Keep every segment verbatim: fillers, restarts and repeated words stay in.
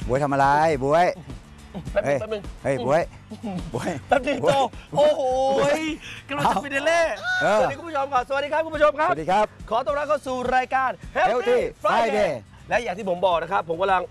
บวยทำอะไรบวยแป๊บนึงแป๊บนึงเฮ้ยบวยบวยแป๊บนึงโตโอ้โหกำลังจะฟินาเล่สวัสดีคุณผู้ชมก่อนสวัสดีครับคุณผู้ชมครับสวัสดีครับขอต้อนรับเข้าสู่รายการ Healthy Friday และอย่างที่ผมบอกนะครับผมกำลัง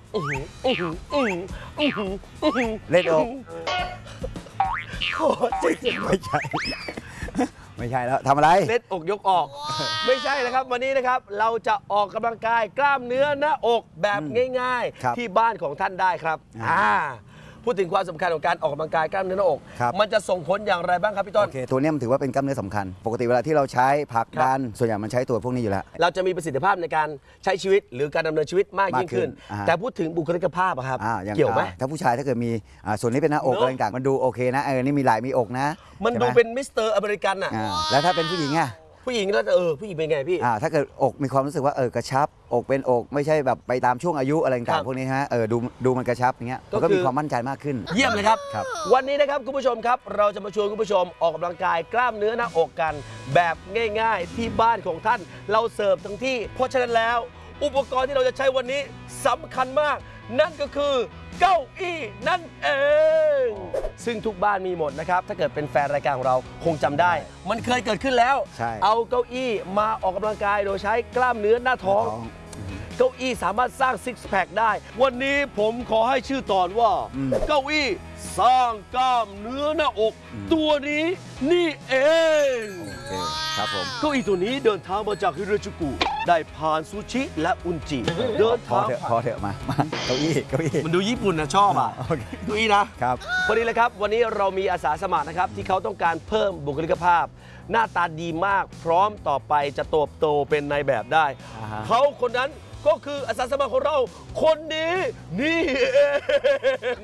เล่นอกโอ้จริงไม่ใช่ไม่ใช่แล้วทำอะไรเล่นอกยกออกไม่ใช่นะครับวันนี้นะครับเราจะออกกำลังกายกล้ามเนื้อหน้าอกแบบง่ายๆที่บ้านของท่านได้ครับอ่าพูดถึงความสำคัญของการออกกำลังกายกล้ามเนื้อหน้าอกมันจะส่งผลอย่างไรบ้างครับพี่ต้นโอเคตัวนี้มันถือว่าเป็นกล้ามเนื้อสำคัญปกติเวลาที่เราใช้ผลักดันส่วนใหญ่มันใช้ตัวพวกนี้อยู่แล้วเราจะมีประสิทธิภาพในการใช้ชีวิตหรือการดำเนินชีวิตมากยิ่งขึ้นแต่พูดถึงบุคลิกภาพครับเกี่ยวไหมถ้าผู้ชายถ้าเกิดมีส่วนนี้เป็นหน้าอกอะไรต่างๆมันดูโอเคนะเออนี่มีไหล่มีอกนะมันดูเป็นมิสเตอร์อเมริกันอ่ะแล้วถ้าเป็นผู้หญิงอ่ะผู้หญิงแล้วเออผู้หญิงเป็นไงพี่อ่าถ้าเกิดอกมีความรู้สึกว่าเออกระชับอกเป็นอกไม่ใช่แบบไปตามช่วงอายุอะไรต่างๆพวกนี้ฮะเออดูดูมันกระชับอย่างเงี้ยก็มีความมั่นใจมากขึ้นเยี่ยมเลยครับวันนี้นะครับคุณผู้ชมครับเราจะมาชวนคุณผู้ชมออกกำลังกายกล้ามเนื้อหน้าอกกันแบบง่ายๆที่บ้านของท่านเราเสิร์ฟทั้งที่เพราะฉะนั้นแล้วอุปกรณ์ที่เราจะใช้วันนี้สำคัญมากนั่นก็คือเก้าอี้นั่นเองซึ่งทุกบ้านมีหมดนะครับถ้าเกิดเป็นแฟนรายการของเราคงจำได้มันเคยเกิดขึ้นแล้วเอาเก้าอี้มาออกกำลังกายโดยใช้กล้ามเนื้อหน้าท้องเก้าอี้สามารถสร้างซิกแพคได้วันนี้ผมขอให้ชื่อตอนว่าเก้าอี้สร้างกล้ามเนื้อหน้าอกตัวนี้นี่เองโอเคครับผมเก้าอี้ตัวนี้เดินทางมาจากฮิโรชิกุได้ผ่านซูชิและอุนจิเดินทางพอเถอะมาเก้าอี้เก้าอี้มันดูญี่ปุ่นนะชอบอ่ะเก้าอี้นะครับพอดีเลยครับวันนี้เรามีอาสาสมัครนะครับที่เขาต้องการเพิ่มบุคลิกภาพหน้าตาดีมากพร้อมต่อไปจะโตโตเป็นนายแบบได้เขาคนนั้นก็คืออาสาสมัครของเราคนนี้นี่เอง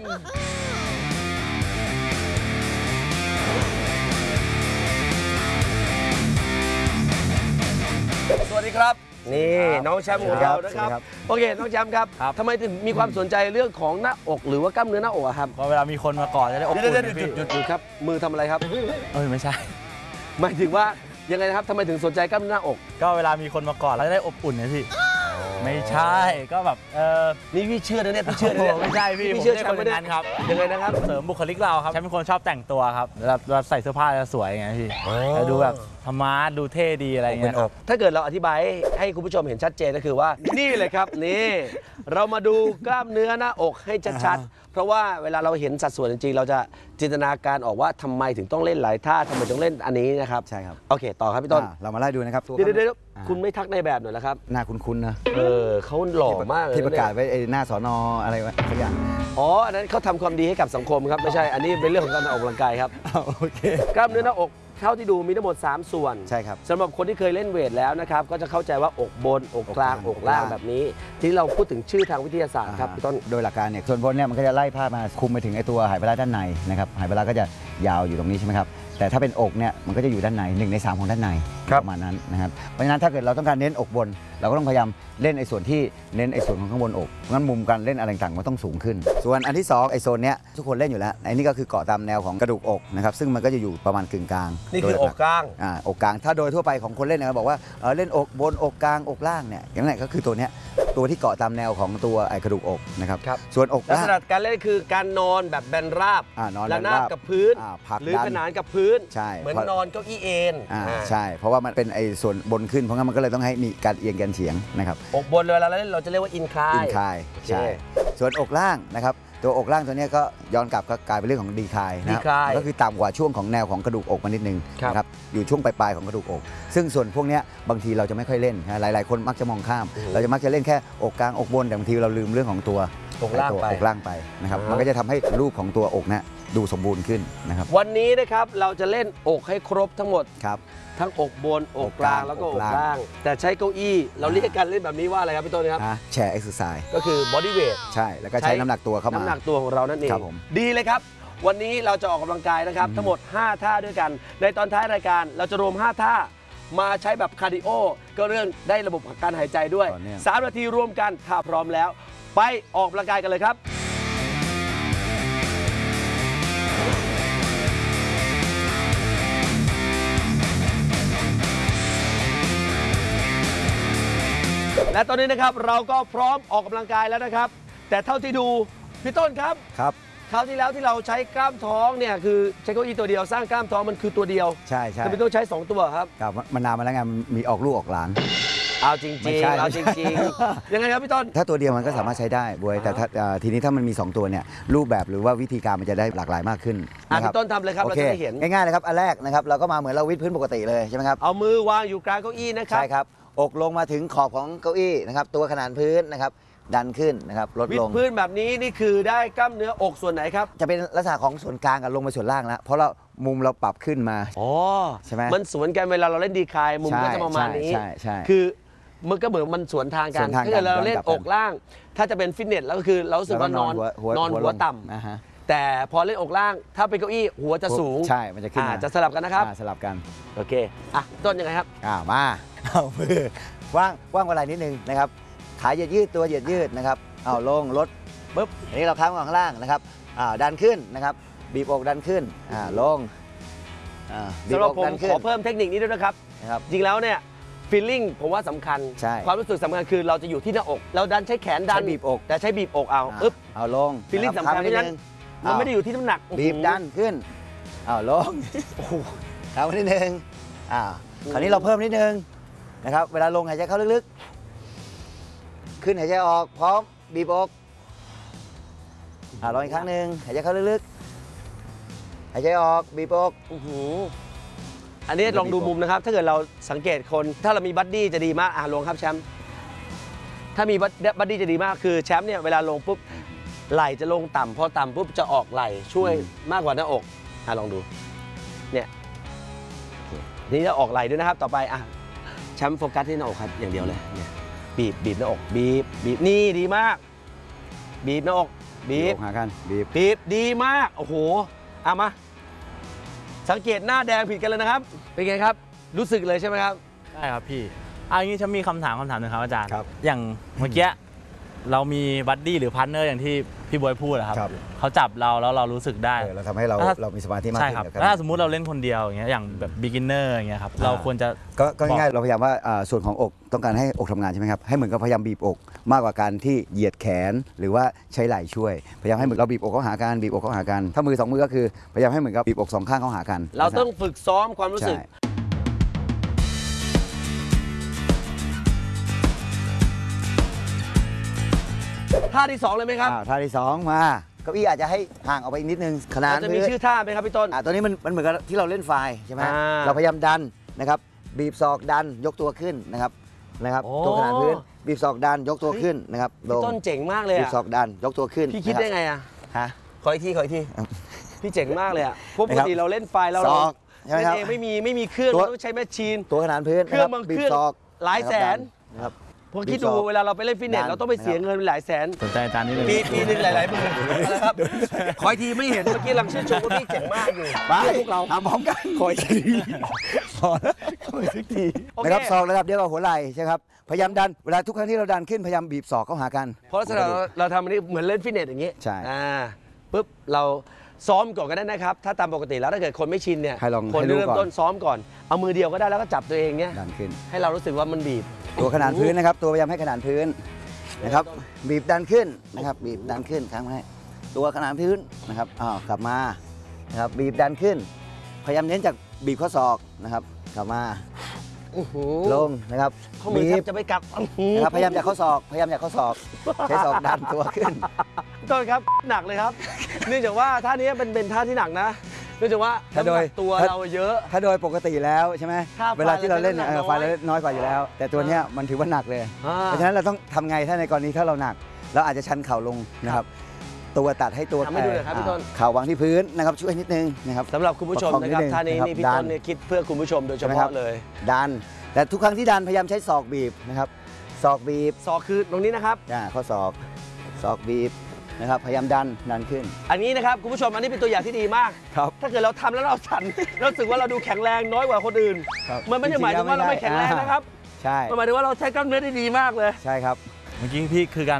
สวัสดีครับนี่น้องแชมป์ของเรานะครับโอเคน้องแชมป์ครับทำไมถึงมีความสนใจเรื่องของหน้าอกหรือว่ากล้ามเนื้อหน้าอกครับก็เวลามีคนมากอดจะได้อบอุ่นหยุดหยุดหยุดครับมือทำอะไรครับเออไม่ใช่หมายถึงว่ายังไงนะครับทำไมถึงสนใจกล้ามเนื้อหน้าอกก็เวลามีคนมากอดแล้วจะได้อบอุ่นไงพี่ไม่ใช่ก็แบบเออนี่พี่เชื่อนะเนี่ยพี่เชื่อนะเนี่ยไม่ใช่พี่พี่เชื่อแชมป์นั้นครับยังไงนะครับเสริมบุคลิกเราครับแชมป์เป็นคนชอบแต่งตัวครับเราใส่เสื้อผ้าจะสวยไงพี่ดูแบบธรรมะดูเท่ดีอะไรเงี้ยถ้าเกิดเราอธิบายให้คุณผู้ชมเห็นชัดเจนก็คือว่านี่เลยครับนี่เรามาดูกล้ามเนื้อหน้าอกให้ชัดๆเพราะว่าเวลาเราเห็นสัดส่วนจริงๆเราจะจินตนาการออกว่าทำไมถึงต้องเล่นหลายท่าทำไมต้องเล่นอันนี้นะครับใช่ครับโอเคต่อครับพี่ต้นเรามาไล่ดูนะครับเดี๋ยวเดี๋ยวคุณไม่ทักในแบบหน่อยแล้วครับหน้าคุ้นๆนะเออเขาหล่อมากเลยที่ประกาศไว้หน้าสอนออะไรวะสักอย่างอ๋ออันนั้นเขาทำความดีให้กับสังคมครับไม่ใช่อันนี้เป็นเรื่องของการออกกำลังกายครับโอเคกล้ามเนื้อหน้าอกเท่าที่ดูมีทั้งหมดสามส่วนใช่ครับสำหรับคนที่เคยเล่นเวทแล้วนะครับก็จะเข้าใจว่าอกบนอกกลางอกล่างแบบนี้ที่เราพูดถึงชื่อทางวิทยาศาสตร์ครับพี่ต้นโดยหลักการเนี่ยส่วนบนเนี่ยมันก็จะไล่ผ้ามาคุมไปถึงไอตัวไหปลาร้าด้านในนะครับไหปลาร้าก็จะยาวอยู่ตรงนี้ใช่ไหมครับแต่ถ้าเป็นอกเนี่ยมันก็จะอยู่ด้านในหนึ่งในสามของด้านในประมาณนั้นนะครับเพราะฉะนั้นถ้าเกิดเราต้องการเน้นอกบนเราก็ต้องพยายามเล่นไอ้ส่วนที่เน้นไอ้ส่วนของข้างบนอกงั้นมุมการเล่นอะไรต่างๆมันต้องสูงขึ้นส่วนอันที่สองไอ้โซนเนี้ยทุกคนเล่นอยู่แล้วไอ้นี่ก็คือเกาะตามแนวของกระดูกอกนะครับซึ่งมันก็จะอยู่ประมาณกึ่งกลางนี่คืออกกลางอ่าอกกลางถ้าโดยทั่วไปของคนเล่นเนี่ยบอกว่าเล่นอกบนอกกลางอกล่างเนี่ยอย่างนั้นก็คือตัวเนี้ยตัวที่เกาะตามแนวของตัวไอ้กระดูกอกนะครับส่วนอกลักษณะการเล่นคือการนอนแบบแบนราบและหน้ากับพื้นหรือขนานกับพื้นเหมือนนอนเก้าอี้เอนใช่เพราะว่ามันเป็นไอ้ส่วนบนขึ้นเพราะงั้นมันก็เลยต้องให้มีการเอียงกันเฉียงนะครับอกบนเวลาเราเล่นเราจะเรียกว่าอินคลายอินคลายใช่ส่วนอกล่างนะครับตัวอกล่างตัวนี้ก็ย้อนกลับก็กลายเป็นเรื่องของดีคลายนะก็คือต่ำกว่าช่วงของแนวของกระดูกอกมานิดนึงนะครับอยู่ช่วงปลายๆของกระดูกอกซึ่งส่วนพวกนี้บางทีเราจะไม่ค่อยเล่นหลายๆคนมักจะมองข้ามเราจะมักจะเล่นแค่อกกลางอกบนแต่บางทีเราลืมเรื่องของตัวอกล่างไปอกล่างไปนะครับมันก็จะทำให้รูปของตัวอกนะดูสมบูรณ์ขึ้นนะครับวันนี้นะครับเราจะเล่นอกให้ครบทั้งหมดครับทั้งอกบนอกกลางแล้วก็อกล่างแต่ใช้เก้าอี้เราเรียกกันเล่นแบบนี้ว่าอะไรครับพี่ต้นครับแชร์เอ็กซ์ไซส์ก็คือบอดี้เวทใช่แล้วก็ใช้น้ำหนักตัวเข้ามาน้ำหนักตัวของเรานั่นเองดีเลยครับวันนี้เราจะออกกำลังกายนะครับทั้งหมดห้าท่าด้วยกันในตอนท้ายรายการเราจะรวมห้าท่ามาใช้แบบคาร์ดิโอก็เรื่องได้ระบบการหายใจด้วยสามนาทีรวมกันถ้าพร้อมแล้วไปออกกำลังกายกันเลยครับและตอนนี้นะครับเราก็พร้อมออกกำลังกายแล้วนะครับแต่เท่าที่ดูพี่ต้นครับครับคราวที่แล้วที่เราใช้กล้ามท้องเนี่ยคือใช้เก้าอี้ตัวเดียวสร้างกล้ามท้องมันคือตัวเดียวใช่ใช่แต่พี่ต้องใช้สองตัวครับครับมันนานมาแล้วไงมันมีออกลูกออกหลานเอาจริงไม่ใช่ๆเอาจริงๆยังไงครับพี่ต้นถ้าตัวเดียวมันก็สามารถใช้ได้บวยแต่ถ้าอ่าทีนี้ถ้ามันมีสองตัวเนี่ยรูปแบบหรือว่าวิธีการมันจะได้หลากหลายมากขึ้นอ่ะนะครับพี่ต้นทำเลยครับโอเราเคจะได้เห็นง่ายๆเลยครับอันแรกนะครับเราก็มาเหมือนเราวิดพื้นปกติเลยใช่ไหมครับเอามือวางอยู่กลางเก้าอี้นะครับใช่ครับอกลงมาถึงขอบของเก้าอี้นะครับตัวขนานพื้นนะครับดันขึ้นนะครับลดวิลดงพื้นแบบนี้นี่คือได้กล้ามเนื้ออกส่วนไหนครับจะเป็นลักษณะของส่วนกลางกับลงมาส่วนล่างแล้วเพราะเรามุมเราปรับขึ้นมาอ๋อใช่ไหมมันสวนกันเวลาเราเล่นดีคายมุมก็จะประมาณนี้ใช่ใช่คือมันก็เหมือนมันสวนทางกัสนวนทางกันถ้าเกิดเราเล่นย้อนกลัอบ กล่าง ถ้าจะเป็นฟิตเนสแล้วก็คือเรารู้สึกว่านอนนอนหัวต่ำอ่าฮะแต่พอเล่นอกล่าง ถ้าเป็นเก้าอี้หัวจะสูงใช่มันจะขึ้นอ่ามาจะสลับกันนะครับอ่าสลับกันโอเคอ่ะต้นยังไงครับอ่ามาเอามือว่างว่างกว่าไหล่นิดนึงนะครับขาเหยียดยืดตัวเหยียดยืดนะครับเอาลงลดปุ๊บอันนี้เราค้างไว้ข้างล่างนะครับอ่าดันขึ้นนะครับบีบอกดันขึ้นอ่าลงอ่าบีสำหบรัอบ กผมดันขึ้ขนอเพิ่มเทคนิคนี้ด้วยนะครับนะครับจริงแล้วเนี่ยฟีลลิ่งผมว่าสำคัญใช่ความรู้สึกสำคัญคือเราจะอยู่ที่หน้าอก เราดันใช้แขนดันใช้บีบอกแต่ใช้บีบอกเอาอ่าอึ๊บเอาลงฟีลลิ่งนะสำรับคัญเพค้ราะงฉะนั้นนิดนึงมันไม่ได้อยู่ที่น้ำหนักบีบดันขึ้นเอาลงโอ้โหเอานิดนึงอ่าคราวนี้เราเพิ่มนิดนึงนะครับเวลาลงหายใจเข้าลึกๆ ขึ้นหายใจออกพร้อมบีบอกอ่าลองอีกครั้งหนึ่งหายใจเข้าลึกๆหายใจออกบีบอกโอ้โหอันนี้ลองดูมุมนะครับ ถ้าเกิดเราสังเกตคน ถ้าเรามีบัดดี้จะดีมาก อ่ะลงครับแชมป์ ถ้ามีบัดบัดดี้จะดีมาก คือแชมป์เนี่ยเวลาลงปุ๊บ ไหล่จะลงต่ำพอต่ำปุ๊บจะออกไหล่ช่วยมากกว่าหน้าอก อ่ะลองดู เนี่ยนี่จะออกไหล่ด้วยนะครับ ต่อไปอ่ะแชมป์โฟกัสที่หน้าอกครับอย่างเดียวเลย เนี่ยบีบบีบหน้าอก บีบบีบนี่ดีมาก บีบหน้าอก บีบีบบหากันบีบบีบดีมาก โอ้โหเอามา สังเกตหน้าแดงผิดกันเลยนะครับ เป็นไงครับ รู้สึกเลยใช่ไหมครับใช่ครับพี่อันนี้ฉันมีคำถามคำถามหนึ่งครับอาจารย์ครับอย่างเมื่อกี้เรามีบัดดี้หรือพาร์ทเนอร์อย่างที่พี่บอยพูดอะครับครับเขาจับเราแล้วเรารู้สึกได้เออเราทำให้เราถ้าเรามีสมาธิมากใช่ขึ้นครับกับแล้วถ้าสมมุติเราเล่นคนเดียวอย่างเงี้ยอย่างแบบ beginner อย่างเงี้ยครับเราควรจะก็ก็ง่ายๆเราพยายามว่าอ่าส่วนของอกต้องการให้อกทำงานใช่ไหมครับให้เหมือนกับพยายามบีบอก มากกว่าการที่เหยียดแขนหรือว่าใช้ไหล่ช่วยพยายามให้เหมือนเราบีบอกเข้าหากันบีบอกเข้าหากันถ้ามือสองมือก็คือพยายามให้เหมือนกับบีบอกสองข้างเข้าหากันเราต้องฝึกซ้อมความรู้สึกใช่ท่าที่สองเลยไหมครับอ่าท่าที่สองมาเก้าอี้อาจจะให้ห่างออกไปอีกนิดนึงขนาดเราจะมีชื่อท่าไหมครับพี่ต้นอ่าตัวนี้มันมันเหมือนกับที่เราเล่นไฟล์ใช่ไหมอ่าเราพยายามดันนะครับบีบศอกดันยกตัวขึ้นนะครับนะครับโอ้ตัวขนาดพื้นบีบศอกดันยกตัวขึ้นนะครับลพี่งต้นเจ๋งมากเลยบีบอะศอกดันยกตัวขึ้นพี่คิดได้ไงอะฮะขออีกทีขออีกที พี่เจ๋งมากเลยอะเพราะปนะกครับติเราเล่นไฟล์เราศอกใช่ไหมเล่นครับเองไม่มีไม่มีเครื่องตัวเราต้องใช้แมชชีนตัวขนาดพื้นเครื่องนะบางบีเคบรื่องศอกหลายแสนนะครับผมคิดบีดูบศอกเวลาเราไปเล่นฟิตเนสดันเราต้องไปเสียเงินหลายแสนสนใจอาจารย์นิดนึงปีปีหนึ่งหลายๆหมื่นนะครับขออีกทีไม่เห็นเมื่อกี้ลังชื่นชมว่าพี่เจ๋งมากอยู่ไปพวกเราทำพร้อมกันคอยทีพอแล้วคอยสักทีโอเคนะครับศอกระดับเดียวกับหัวไหล่ใช่ครับพยายามดันเวลาทุกครั้งที่เราดันขึ้นพยายามบีบศอกเข้าหากันเพราะฉะนั้นเราเราทำอันนี้เหมือนเล่นฟิตเนสอย่างนี้ใช่อ่าปุ๊บเราซ้อมก่อนก็ได้นะครับ ถ้าตามปกติแล้วถ้าเกิดคนไม่ชินเนี่ยให้ลองคนให้รู้เริ่มก่อนต้นซ้อมก่อน เอามือเดียวก็ได้แล้วก็จับตัวเองเนี่ยดันขึ้นให้เรารู้สึกว่ามันบีบตัวขนาดพื้นนะครับตัวพยายามให้ขนาดพื้นนะครับบีบดันขึ้นนะครับบีบดันขึ้นค้างไว้ตัวขนาดพื้นนะครับอ้าวกลับมานะครับบีบดันขึ้น พยายามเน้นจากบีบข้อศอกนะครับกลับมาโอ้โหลงนะครับข้อมือบีแทบบจะไปกัดอื้อหือนะครับพยายามจากข้อศอกพยายามจากข้อศอกใช้ศอกดันตัวขึ้นต้นครับหนักเลยครับ เนื่องจากว่าท่านี้เป็นเป็นท่าที่หนักนะเนื่องจากว่าถ้าโดยน้ำหนักตัวถ้าเราเยอะถ้าโดยปกติแล้วใช่ไหมถ้าไฟเวลาที่เราเล่นเนี่ยเราเออใช้ไฟน้ำหนักเราเล่นน้อยกว่าอยู่แล้ว แต่ตัวเนี้ยมันถือว่าหนักเลยอ่าเพราะฉะนั้นเราต้องทำไงถ้าในกรณีถ้าเราหนักเราอาจจะชันเข่าลงนะครับตัวตัดให้ตัวทำให้ดูหน่อยครับพี่ต้นอ่าเข่าวางที่พื้นนะครับช่วยนิดนึงนะครับสำหรับคุณผู้ชมประคองนะครับนิดนึงท่านี้นะครับนี่พี่ดันต้นเนี่ยคิดเพื่อคุณผู้ชมโดยเฉใช่ไหมครัพาะบเลยดันแต่ทุกครั้งที่ดันพยายามใช้ศอกบีบนะครับศอกบีบศอกคือตรงนี้นะครับอ่าข้อศอกศอกบีบนะครับพยายามดันดันขึ้นอันนี้นะครับคุณผู้ชมอันนี้เป็นตัวอย่างที่ดีมากครับถ้าเกิดเราทำแล้วเราสั่น เรารู้สึกว่าเราดูแข็งแรงน้อยกว่าคนอื่นครับมันไม่ได้หมายถึงว่าเราไม่แข็งแรงนะครับใช่มันหมายถึงว่าเราใช้กล้ามเนื้อได้ดีมากเลยใช่ครับเมื่อกี้พี่คือการ